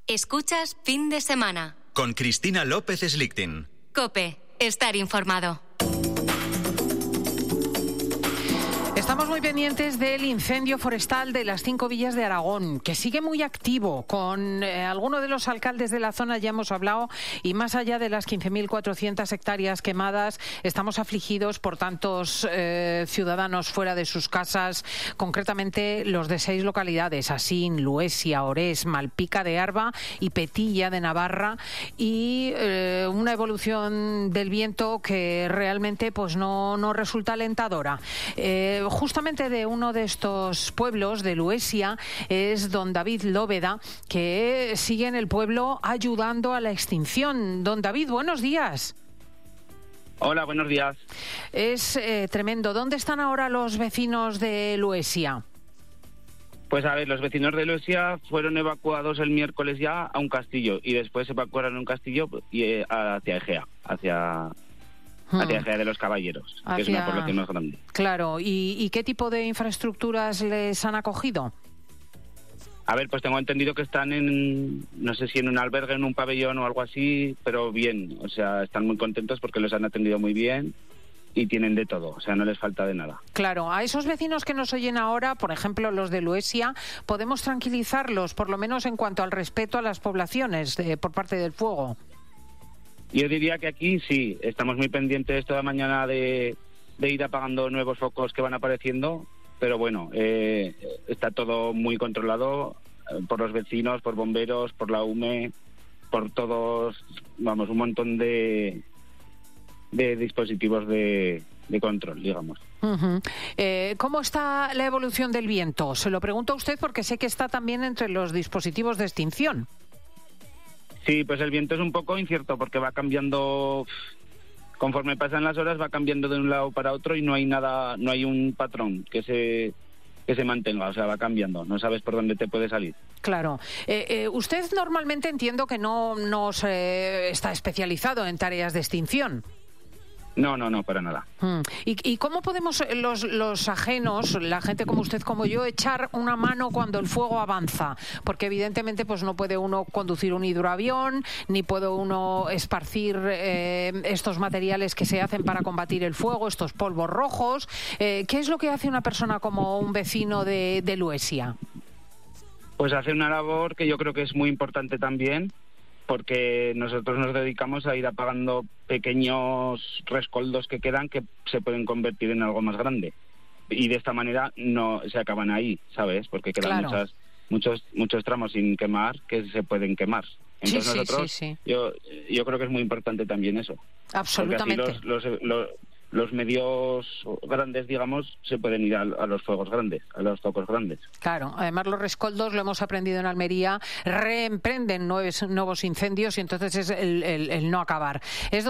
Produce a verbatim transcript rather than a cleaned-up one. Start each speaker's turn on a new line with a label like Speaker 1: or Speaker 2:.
Speaker 1: Escuchas Fin de Semana.
Speaker 2: Con Cristina López Slichting.
Speaker 1: COPE. Estar informado.
Speaker 3: Estamos muy pendientes del incendio forestal de las cinco villas de Aragón, que sigue muy activo. Con eh, algunos de los alcaldes de la zona ya hemos hablado, y más allá de las quince mil cuatrocientas hectáreas quemadas, estamos afligidos por tantos eh, ciudadanos fuera de sus casas, concretamente los de seis localidades: Asín, Luesia, Orés, Malpica de Arba y Petilla de Navarra, y eh, una evolución del viento que realmente pues no, no resulta alentadora. Eh, Justamente de uno de estos pueblos, de Luesia, es don David Lóveda, que sigue en el pueblo ayudando a la extinción. Don David, buenos días.
Speaker 4: Hola, buenos días.
Speaker 3: Es eh, tremendo. ¿Dónde están ahora los vecinos de Luesia?
Speaker 4: Pues a ver, los vecinos de Luesia fueron evacuados el miércoles ya a un castillo y después se evacuaron a un castillo y, eh, hacia Egea, hacia...
Speaker 3: Hmm.
Speaker 4: hacia Egea de los Caballeros,
Speaker 3: hacia...
Speaker 4: que es una población más grande.
Speaker 3: Claro, ¿Y, ¿y qué tipo de infraestructuras les han acogido?
Speaker 4: A ver, pues tengo entendido que están en, no sé si en un albergue, en un pabellón o algo así, pero bien, o sea, están muy contentos porque los han atendido muy bien y tienen de todo, o sea, no les falta de nada.
Speaker 3: Claro, a esos vecinos que nos oyen ahora, por ejemplo, los de Luesia, podemos tranquilizarlos, por lo menos en cuanto al respeto a las poblaciones de, por parte del fuego.
Speaker 4: Yo diría que aquí sí, estamos muy pendientes toda mañana de, de ir apagando nuevos focos que van apareciendo, pero bueno, eh, está todo muy controlado eh, por los vecinos, por bomberos, por la U M E, por todos, vamos, un montón de, de dispositivos de, de control, digamos.
Speaker 3: Uh-huh. Eh, ¿Cómo está la evolución del viento? Se lo pregunto a usted porque sé que está también entre los dispositivos de extinción.
Speaker 4: Sí, pues el viento es un poco incierto porque va cambiando, conforme pasan las horas va cambiando de un lado para otro y no hay nada, no hay un patrón que se que se mantenga, o sea, va cambiando, no sabes por dónde te puede salir.
Speaker 3: Claro. Eh, eh, usted normalmente entiendo que no, no se está especializado en tareas de extinción.
Speaker 4: No, no, no, para nada.
Speaker 3: Hmm. ¿Y, ¿Y cómo podemos los, los ajenos, la gente como usted, como yo, echar una mano cuando el fuego avanza? Porque evidentemente pues no puede uno conducir un hidroavión, ni puede uno esparcir eh, estos materiales que se hacen para combatir el fuego, estos polvos rojos. Eh, ¿Qué es lo que hace una persona como un vecino de, de Luesia?
Speaker 4: Pues hace una labor que yo creo que es muy importante también, porque nosotros nos dedicamos a ir apagando pequeños rescoldos que quedan que se pueden convertir en algo más grande. Y de esta manera no se acaban ahí, ¿sabes? Porque quedan
Speaker 3: claro.
Speaker 4: muchas, muchos muchos tramos sin quemar que se pueden quemar. Entonces
Speaker 3: sí,
Speaker 4: nosotros,
Speaker 3: sí, sí, sí.
Speaker 4: Yo, yo creo que es muy importante también eso.
Speaker 3: Absolutamente.
Speaker 4: Porque así los, los, los, los medios grandes, digamos, se pueden ir a, a los fuegos grandes, a los focos grandes.
Speaker 3: Claro, además los rescoldos, lo hemos aprendido en Almería, reemprenden nuevos, nuevos incendios y entonces es el, el, el no acabar. Es